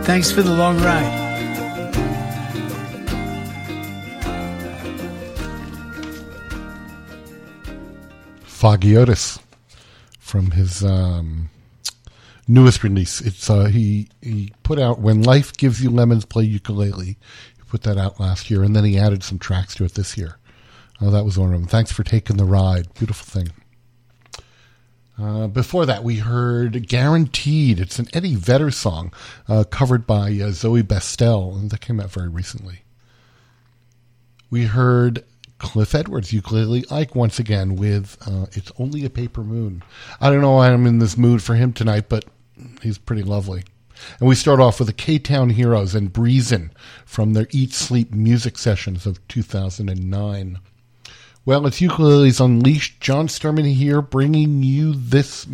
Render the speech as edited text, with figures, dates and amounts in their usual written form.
Thanks for the long ride. Foggy Otis from his newest release. It's he put out When Life Gives You Lemons, Play Ukulele. He put that out last year, and then he added some tracks to it this year. That was one of them. Thanks for taking the ride. Beautiful thing. Before that, we heard Guaranteed. It's an Eddie Vedder song covered by Zoe Bestel, and that came out very recently. We heard Cliff Edwards, Ukulele Ike, once again with It's Only a Paper Moon. I don't know why I'm in this mood for him tonight, but he's pretty lovely. And we start off with the K-Town Heroes and Breezin' from their Eat Sleep music sessions of 2009. Well, it's Ukuleles Unleashed. John Sturman here bringing you this